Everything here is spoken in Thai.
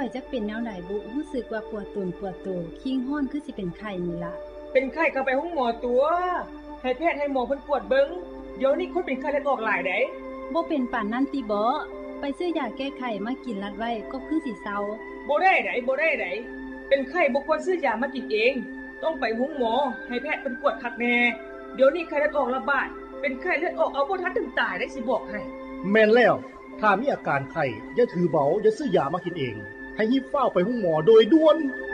อยจักเป็นแนวใดบุรู้สึกว่าปวดตนปวดโตคิงฮ้อนคือสิเป็นไข้นี่ล่ะเป็นไข้ก็ไปห้องหมอตัวให้แพทย์ให้หมอเพิ่นตรวจเบิ่งเดี๋ยวนี้คนเป็นไข้เลือดออกหลายได้บ่เป็นปานนั้นติบ่ไปซื้อยาแก้ไข้มากินรัดไว้ก็คือสิเซาบ่ได้ไดเป็นไข้บ่ควรซื้อยามากินเองต้องไปห้องหมอให้แพทย์เพิ่นตรวจคักแน่เดี๋ยวนี้ไข้เลือดออกระบาดเป็นไข้เลือดออกเอาบ่ทันถึงตายได้สิบอกให้แม่นแล้วถ้ามีอาการไข้อย่าถือเบาอย่าซื้อยามากินเองให้รีบเฝ้าไปห้องหมอโดยด่วน